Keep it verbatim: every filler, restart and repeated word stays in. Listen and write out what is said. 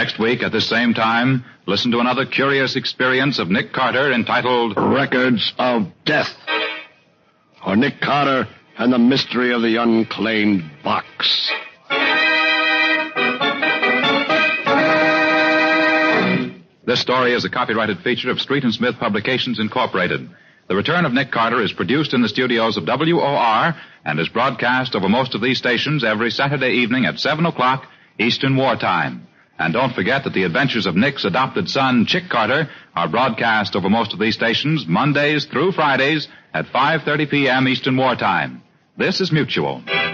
Next week at this same time, listen to another curious experience of Nick Carter entitled Records of Death, or Nick Carter and the Mystery of the Unclaimed Box. This story is a copyrighted feature of Street and Smith Publications, Incorporated. The Return of Nick Carter is produced in the studios of W O R and is broadcast over most of these stations every Saturday evening at seven o'clock Eastern Wartime. And don't forget that the adventures of Nick's adopted son, Chick Carter, are broadcast over most of these stations Mondays through Fridays at five thirty p.m. Eastern Wartime. This is Mutual.